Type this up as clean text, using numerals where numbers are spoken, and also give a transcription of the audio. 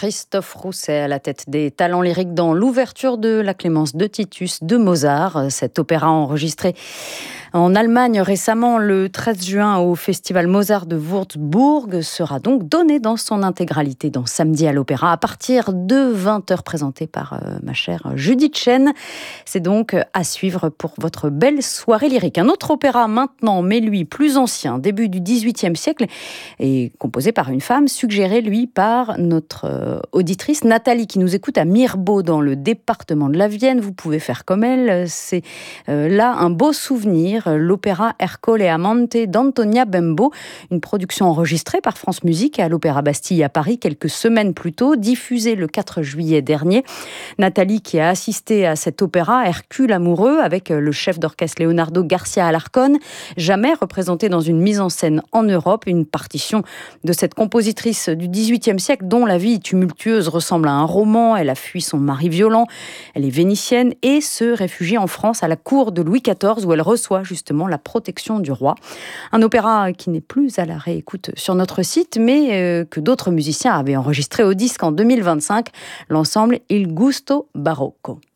Christophe Rousset à la tête des talents lyriques dans l'ouverture de la Clémence de Titus de Mozart. Cet opéra enregistré en Allemagne récemment le 13 juin au Festival Mozart de Würzburg sera donc donné dans son intégralité dans Samedi à l'Opéra à partir de 20h, présenté par ma chère Judith Chen. C'est donc à suivre pour votre belle soirée lyrique. Un autre opéra maintenant, mais lui plus ancien, début du XVIIIe siècle, et composé par une femme, suggéré lui par notre auditrice Nathalie qui nous écoute à Mirebeau dans le département de la Vienne. Vous pouvez faire comme elle, c'est là un beau souvenir, l'opéra Ercole et Amante d'Antonia Bembo, une production enregistrée par France Musique à l'Opéra Bastille à Paris quelques semaines plus tôt, diffusée le 4 juillet dernier. Nathalie qui a assisté à cet opéra Hercule amoureux avec le chef d'orchestre Leonardo Garcia Alarcón, jamais représenté dans une mise en scène en Europe, une partition de cette compositrice du XVIIIe siècle dont la vie tumultueuse ressemble à un roman. Elle a fui son mari violent, elle est vénitienne et se réfugie en France à la cour de Louis XIV où elle reçoit justement la protection du roi. Un opéra qui n'est plus à la réécoute sur notre site mais que d'autres musiciens avaient enregistré au disque en 2025, l'ensemble Il Gusto Barocco.